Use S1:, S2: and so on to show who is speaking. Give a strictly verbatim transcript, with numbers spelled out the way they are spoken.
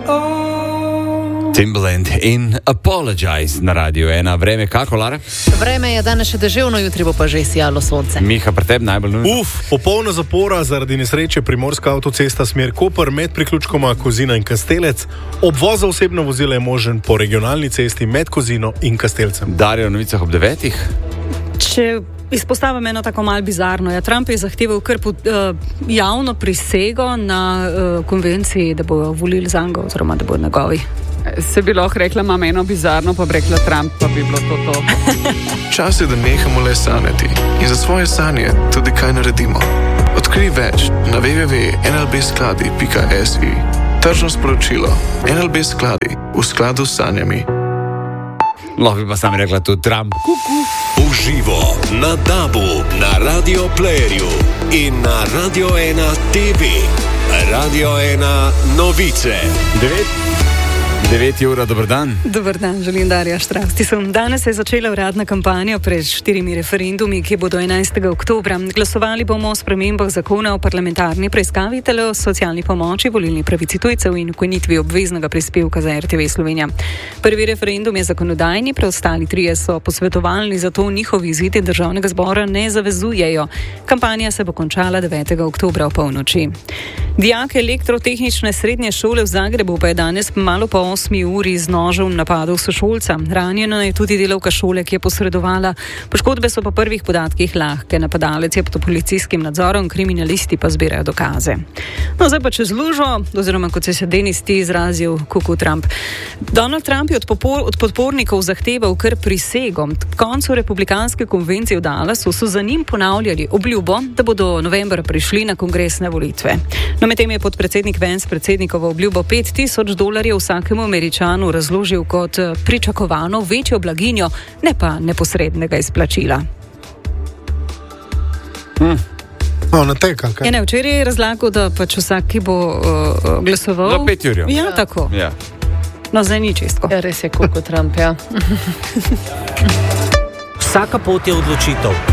S1: Timbaland in Apologize na Radiu ena. Vreme kako, Lara?
S2: Vreme je danes še deževno, jutri bo pa že sijalo sonce.
S1: Miha, pri tebi najbolj nujno?
S3: Uf, popolna zapora zaradi nesreče Primorska avtocesta smer Koper med priključkoma Kozina in Kastelec. Obvoz za osebno vozilo je možen po regionalni cesti med Kozino in Kastelcem.
S1: Darijo v novicah ob devetih.
S4: Če izpostavim eno tako malo bizarno. Ja, Trump je zahteval kar uh, javno prisego na uh, konvenciji, da bojo volili zanj, oziroma da bojo njegovi.
S5: Se bi lahko rekla, imam eno bizarno, pa bi rekla Trump, pa bi bilo to to.
S6: Čas je, da nehamo le sanjati in za svoje sanje tudi kaj naredimo. Odkrij več na w w w pika n l b skladi pika s i. Tržno sporočilo. N L B skladi v skladu s sanjami.
S1: Lahko bi pa sam rekla tudi Trump.
S7: Uživo na Dabu, na Radio Playerju in na Radio ena T V. Radio ena novice.
S1: Devet. devet ura, dober dan.
S4: Dober dan, želim Darja Štrastisem. Danes se je začela uradna kampanja pred štirimi referendumi, ki bodo enajstega oktobra. Glasovali bomo o spremembah zakona o parlamentarni preiskavi, tele o socialni pomoči, volilni pravici tujcev in ukinitvi obveznega prispevka za R T V Slovenija. Prvi referendum je zakonodajni, preostali trije so posvetovalni, zato njihovi izidi državnega zbora ne zavezujejo. Kampanja se bo končala devetega oktobra v polnoči. Dijak elektrotehnične srednje šole v Zagrebu pa je danes malo po osmi uri z nožem napadal sošolca. Ranjena je tudi delavka šole, ki je posredovala. Poškodbe so po prvih podatkih lahke. Napadalec je pod policijskim nadzorom, kriminalisti pa zbirajo dokaze. No, zdaj pa čez lužo, oziroma kot se je Denis ti izrazil, kuku Trump. Donald Trump je od, popor, od podpornikov zahteval kar prisego. K koncu republikanske konvencije v Dallasu so za njim ponavljali obljubo, da bodo novembra prišli na kongresne volitve. No, medtem je podpredsednik Vance predsednikovo obljubo pet tisoč dolarjev vsakemu Američanu razložil kot pričakovano večjo blaginjo, ne pa neposrednega izplačila.
S1: Hm.
S3: No, na tej kakaj.
S4: Ja, ne, včeraj je razlagal, da pač vsak, ki bo uh, glasoval...
S1: Za pet jurjev.
S4: Ja, ja, tako.
S1: Ja.
S2: No, zdaj ni čisto. Ja, res je kuku Trump, ja.
S8: Vsaka pot je odločitev.